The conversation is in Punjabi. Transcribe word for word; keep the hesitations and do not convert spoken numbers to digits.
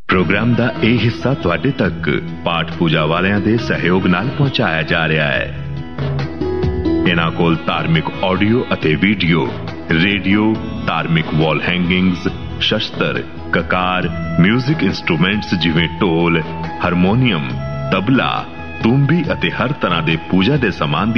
ਪ੍ਰੋਗਰਾਮ ਦਾ ਇਹ ਹਿੱਸਾ ਤੁਹਾਡੇ ਤੱਕ ਪਾਠ ਪੂਜਾ ਵਾਲਿਆਂ ਦੇ ਸਹਿਯੋਗ ਨਾਲ ਪਹੁੰਚਾਇਆ ਜਾ ਰਿਹਾ ਹੈ। ਇਹਨਾਂ ਕੋਲ ਧਾਰਮਿਕ ਆਡੀਓ ਅਤੇ ਵੀਡੀਓ, ਰੇਡੀਓ, ਧਾਰਮਿਕ ਵਾਲ ਹੈਂਗਿੰਗਸ, ਸ਼ਸਤਰ, ਕਕਾਰ, ਮਿਊਜ਼ਿਕ ਇੰਸਟਰੂਮੈਂਟਸ ਜਿਵੇਂ ਢੋਲ, ਹਾਰਮੋਨੀਅਮ, ਤਬਲਾ, ਤੂੰਬੀ ਅਤੇ ਹਰ ਤਰ੍ਹਾਂ ਦੇ ਪੂਜਾ ਦੇ ਸਮਾਨ ਦੀ